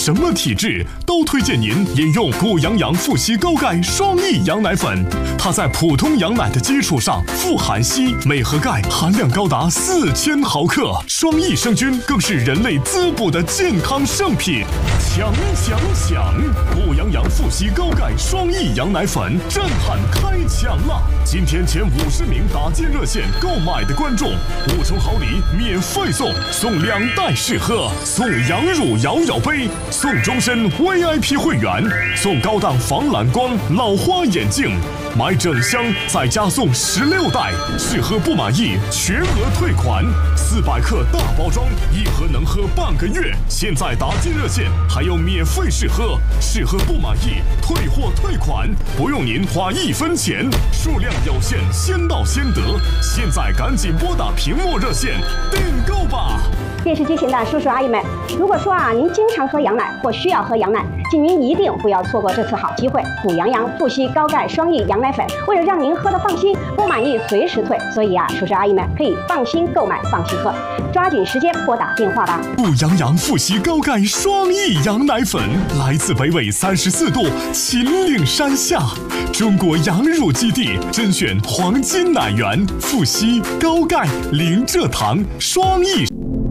什么体质，都推荐您饮用谷阳阳富硒高钙双益羊奶粉。它在普通羊奶的基础上富含硒、镁和钙，含量高达4000毫克。双益生菌更是人类滋补的健康圣品。想！谷阳阳富硒高钙双益羊奶粉震撼开抢了！今天前50名打进热线购买的观众，5重好礼免费送2袋试喝，送羊乳摇摇杯，送终身 VIP 会员，送高档防蓝光老花眼镜。买整箱再加送16袋，试喝不满意全额退款。400克大包装，一盒能喝半个月。现在打进热线还有免费试喝，试喝不满意退货退款，不用您花1分钱，数量有限，先到先得。现在赶紧拨打屏幕热线订购吧。 电视机前的叔叔阿姨们，如果说您经常喝羊奶或需要喝羊奶，请您一定不要错过这次好机会。谷阳阳富硒高钙双益羊奶粉，为了让您喝得放心，不满意随时退，所以叔叔阿姨们可以放心购买，放心喝，抓紧时间拨打电话吧。 谷阳阳富硒高钙双益羊奶粉来自北纬34度秦岭山下，中国羊乳基地甄选黄金奶源，富硒高钙零蔗糖双益。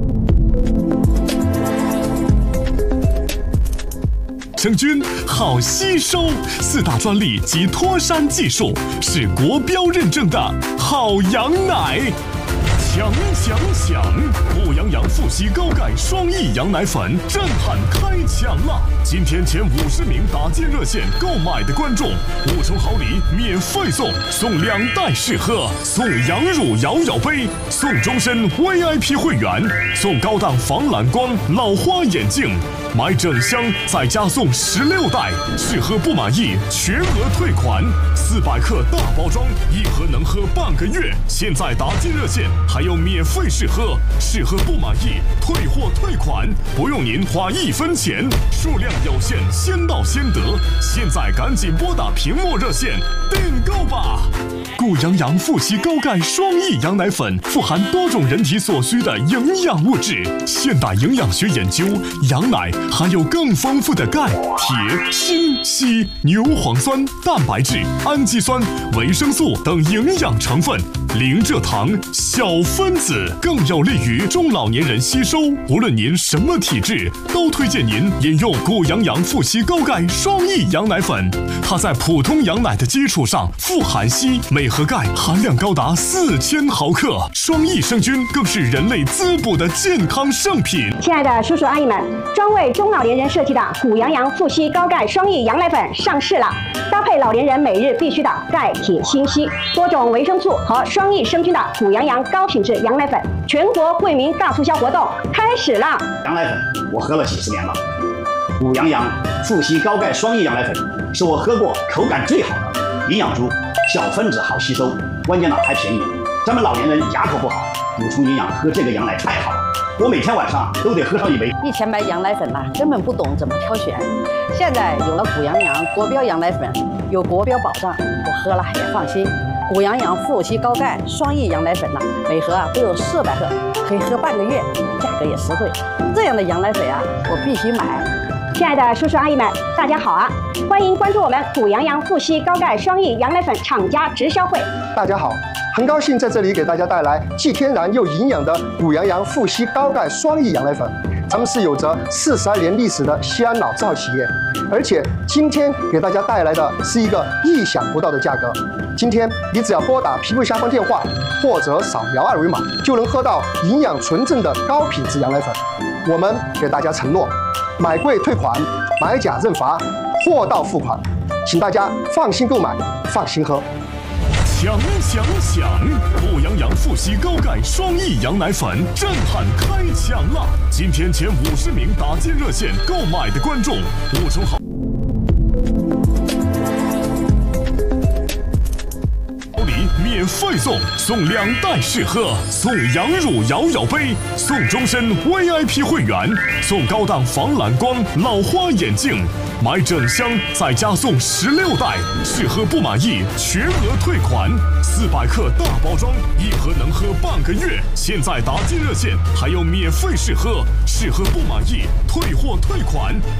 生菌好吸收，4大专利及脱山技术，是国标认证的好羊奶。想！谷阳阳富硒高钙双益羊奶粉震撼开抢了！今天前50名打进热线购买的观众，5重好礼免费送2袋试喝，送羊乳摇摇杯，送终身 VIP 会员，送高档防蓝光老花眼镜。买整箱再加送16袋，试喝不满意全额退款。400克大包装，一盒能喝半个月。现在打进热线还有免费试喝，试喝不满意退货退款，不用您花1分钱，数量有限，先到先得。现在赶紧拨打屏幕热线订购吧。谷阳阳富硒高钙双益羊奶粉富含多种人体所需的营养物质。现代营养学研究，羊奶含有更丰富的钙、铁、锌、硒、牛磺酸、蛋白质、氨基酸、维生素等营养成分，零蔗糖、小分子，更有利于中老年人吸收。无论您什么体质，都推荐您饮用谷阳阳富硒高钙双益羊奶粉。它在普通羊奶的基础上富含硒、镁和钙，含量高达4000毫克。双益生菌更是人类滋补的健康圣品。 亲爱的叔叔阿姨们，专为中老年人设计的谷阳阳富硒高钙双益羊奶粉上市了，搭配老年人每日必须的钙、铁、锌、硒多种维生素和双益生菌的谷阳阳高品质羊奶粉，全国惠民大促销活动开始了。 羊奶粉我喝了几十年了，谷阳阳富硒高钙双益羊奶粉是我喝过口感最好的，营养足，小分子好吸收，关键还便宜。咱们老年人牙口不好，补充营养喝这个羊奶太好了。我每天晚上都得喝上1杯。 以前买羊奶粉根本不懂怎么挑选，现在有了谷阳阳国标羊奶粉，有国标保障，我喝了也放心。谷阳阳富硒高钙双益羊奶粉每盒都有400克，可以喝半个月，价格也实惠。这样的羊奶粉我必须买。 亲爱的叔叔阿姨们，大家好欢迎关注我们谷阳阳富硒高钙双益羊奶粉厂家直销会。 大家好，很高兴在这里给大家带来既天然又营养的谷阳阳富硒高钙双益羊奶粉。咱们是有着42年历史的西安老字企业，而且今天给大家带来的是一个意想不到的价格。今天你只要拨打屏幕下方电话，或者扫描2维码，就能喝到营养纯正的高品质羊奶粉。我们给大家承诺，买贵退款，买假认罚，货到付款，请大家放心购买，放心喝。 想！谷阳阳富硒高钙双益羊奶粉震撼开抢了！今天前50名打进热线购买的观众，5重好礼免费送2袋试喝，送羊乳摇摇杯，送终身 VIP 会员，送高档防蓝光老花眼镜。买整箱再加送16袋，试喝不满意全额退款。400克大包装，一盒能喝半个月。现在打进热线还有免费试喝，试喝不满意退货退款，